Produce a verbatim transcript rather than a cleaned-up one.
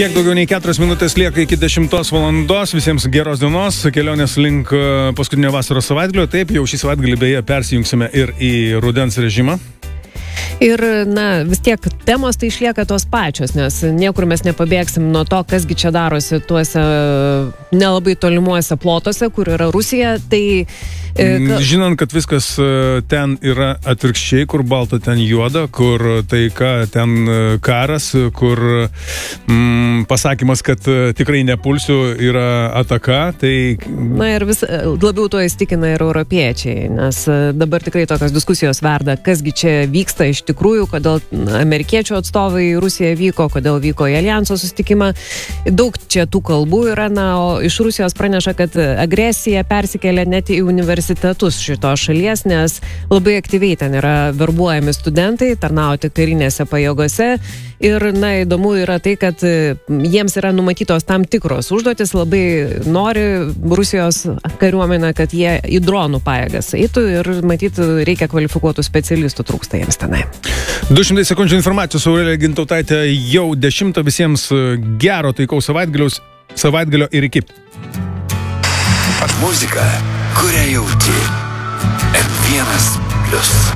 Kiek daugiau nei keturios minutės lieka iki dešimtos valandos. Visiems geros dienos, kelionės link paskutinio vasaros savaitgalio. Taip, jau šį savaitgalį beje persijungsime ir į rudens režimą. Ir, na, vis tiek temos tai išlieka tos pačios, nes niekur mes nepabėgsim nuo to, kasgi čia darosi tuose nelabai tolimuose plotuose, kur yra Rusija. Tai, e, ka... Žinant, kad viskas ten yra atvirkščiai, kur balta, ten juoda, kur taika, ten karas, kur mm, pasakymas, kad tikrai nepulsiu, yra ataka. Tai... Na ir vis labiau tuo įstikina ir europiečiai, nes dabar tikrai tokios diskusijos verda, kasgi čia vyksta iš tikrųjų, kodėl amerikiečių atstovai į Rusiją vyko, kodėl vyko į alijanso susitikimą. Daug čia tų kalbų yra, na, o iš Rusijos praneša, kad agresija persikėlė net į universitetus šitos šalies, nes labai aktyviai ten yra verbuojami studentai, tarnauti karinėse pajėgose. Ir, na, įdomu yra tai, kad jiems yra numatytos tam tikros užduotis, labai nori Rusijos kariuomenė, kad jie į dronų pajėgas eitų ir, matyt, reikia kvalifikuotų specialistų, trūksta jiems tenai. du šimtai sekundžių informacijos, Aurelija Gintautaitė jau dešimtą. Visiems gero taikaus savaitgalio ir iki. Muzika, kurią jauti. F vienas plius.